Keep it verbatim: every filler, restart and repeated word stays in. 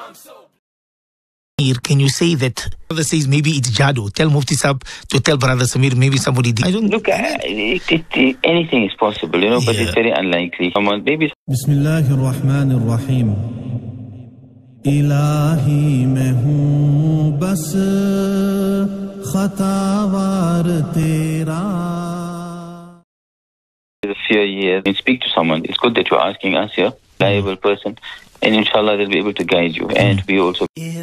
Can you say that? Brother says maybe it's Jado. Tell Mufti Sab to tell Brother Samir maybe somebody did. I don't look. Uh, it, it, it, anything is possible, you know, yeah. But it's very unlikely. Come on, maybe. Bismillahir Rahmanir Rahim. Ilahi mein hoon bas khatawar tera. There's a fear here. You speak to someone. It's good that you're asking us here, reliable person, and inshallah they'll be able to guide you. And we also.